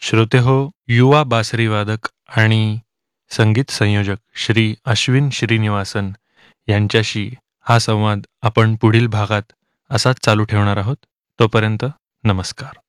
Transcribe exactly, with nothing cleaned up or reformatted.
श्रोते हो, युवा बासरी वादक आणि संगीत संयोजक श्री अश्विन श्रीनिवासन यांच्याशी हा संवाद आपण पुढील भागात असाच चालू ठेवणार आहोत. तोपर्यंत नमस्कार.